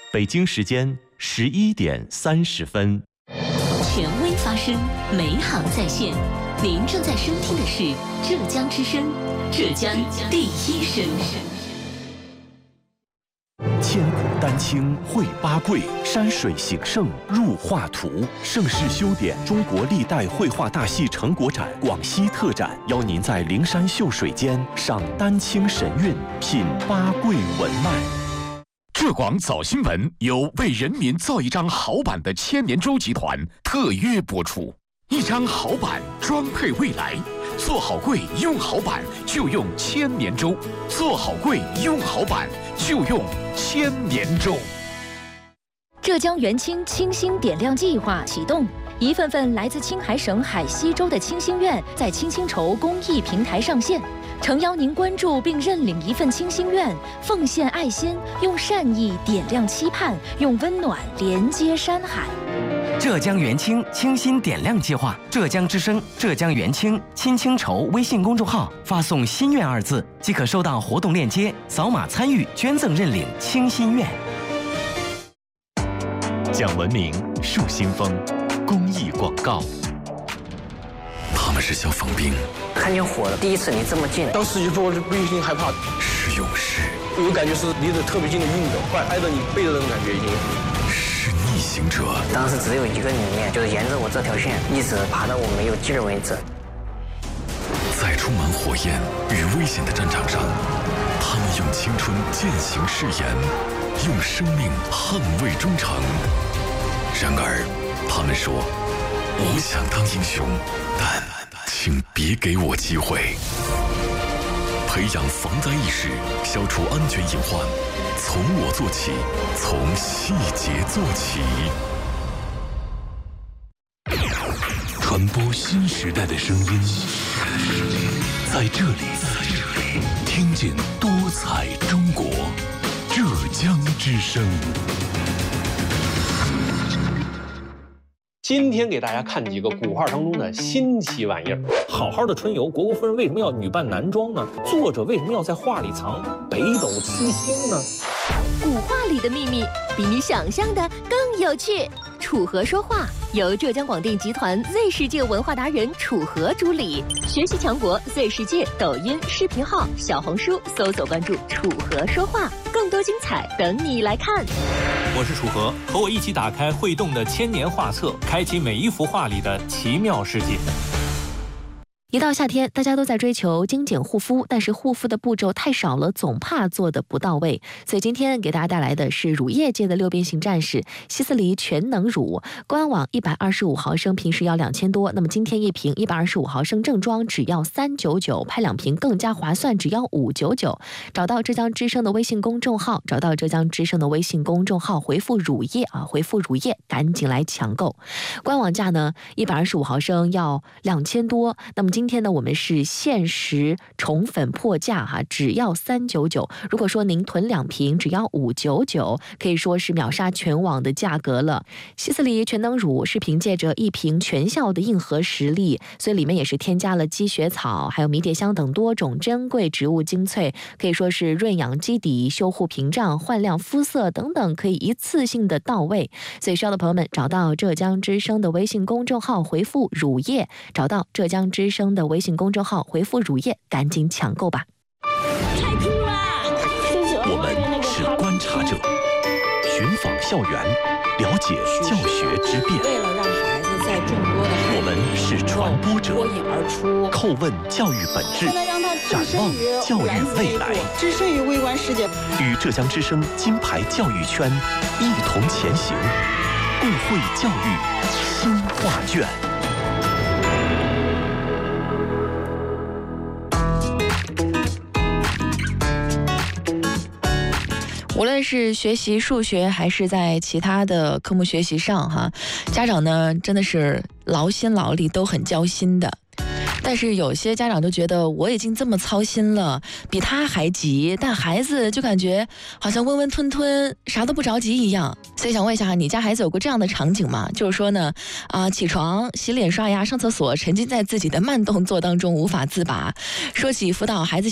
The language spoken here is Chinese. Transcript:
北京时间11点30分。 权威发声，美好在线。您正在收听的是浙江之声，浙江第一声。 千古丹青绘八桂，山水形胜入画图。盛世修典中国历代绘画大戏成果展广西特展，邀您在灵山秀水间赏丹青神韵，品八桂文脉。 浙广早新闻由为人民造一张好版的千年舟集团特约播出。一张好版，装配未来。做好柜，用好版，就用千年舟；做好柜，用好版，就用千年舟。 浙江元清清新点亮计划启动，一份份来自青海省海西州的清心愿在青心筹公益平台上线，诚邀您关注并认领一份清心愿，奉献爱心，用善意点亮期盼，用温暖连接山海。 浙江元清清新点亮计划，浙江之声、浙江元清青青筹微信公众号发送“心愿”2字，即可收到活动链接，扫码参与捐赠认领清心愿。 讲文明树新风公益广告。 他们是消防兵， 看见火了，第一次离这么近， 当时就说不一定害怕， 是勇士， 有感觉是离得特别近的运动，快挨着你背的那种感觉已经。 是逆行者， 当时只有一个理念，就是沿着我这条线一直爬到我没有劲儿为止。 在充满火焰与危险的战场上，他们用青春践行誓言，用生命捍卫忠诚。然而，他们说：“我想当英雄，但请别给我机会。”培养防灾意识，消除安全隐患，从我做起，从细节做起。传播新时代的声音，在这里，听见多彩中国，浙江之声。 今天给大家看几个古画当中的新奇玩意儿。好好的春游，虢国夫人为什么要女扮男装呢？作者为什么要在画里藏北斗七星呢？ 古画里的秘密比你想象的更有趣。楚河说话由浙江广电集团 Z 世界文化达人楚河主理，学习强国 Z 世界抖音视频号、小红书搜索关注楚河说话，更多精彩等你来看。 我是楚河，和我一起打开会动的千年画册，开启每一幅画里的奇妙世界。 一到夏天，大家都在追求精简护肤，但是护肤的步骤太少了，总怕做的不到位。所以今天给大家带来的是乳液界的六边形战士希思黎全能乳，官网125毫升，平时要2000多，那么今天一瓶125毫升正装只要399，拍2瓶更加划算，只要599。找到浙江之声的微信公众号，回复乳液回复乳液，赶紧来抢购。官网价呢125毫升要2000多，那么今天呢，我们是限时宠粉破价只要399。如果说您囤2瓶，只要599，可以说是秒杀全网的价格了。希思黎全能乳是凭借着一瓶全效的硬核实力，所以里面也是添加了积雪草、还有迷迭香等多种珍贵植物精粹，可以说是润养基底、修护屏障、焕亮肤色等等，可以一次性的到位。所以需要的朋友们找到浙江之声的微信公众号，回复乳液，找到浙江之声的微信公众号回复乳液，赶紧抢购吧。 我们是观察者，寻访校园，了解教学之变。 为了让孩子在众多的我们是传播者， 脱颖而出， 叩问教育本质，展望教育未来， 置身于微观世界， 与浙江之声金牌教育圈一同前行，共绘教育新画卷。 无论是学习数学还是在其他的科目学习上家长呢真的是劳心劳力都很焦心的。但是有些家长就觉得我已经这么操心了，比他还急，但孩子就感觉好像温温吞吞，啥都不着急一样。所以想问一下，你家孩子有过这样的场景吗？就是说呢，起床、洗脸、刷牙、上厕所，沉浸在自己的慢动作当中无法自拔。说起辅导孩子